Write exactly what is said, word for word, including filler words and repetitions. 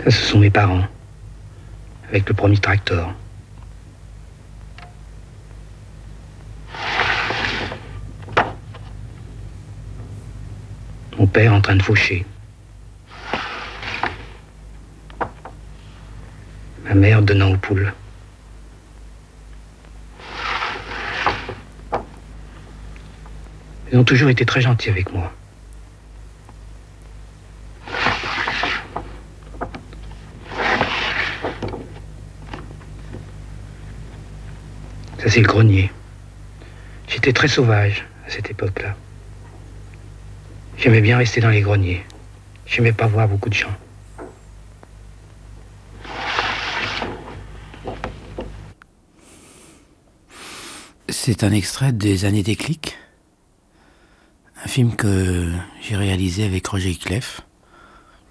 Ça, ce sont mes parents, avec le premier tracteur. Mon père en train de faucher. Ma mère donnant aux poules. Ils ont toujours été très gentils avec moi. Ça, c'est le grenier. J'étais très sauvage à cette époque-là. J'aimais bien rester dans les greniers. J'aimais pas voir beaucoup de gens. C'est un extrait des Années déclic, un film que j'ai réalisé avec Roger Clef.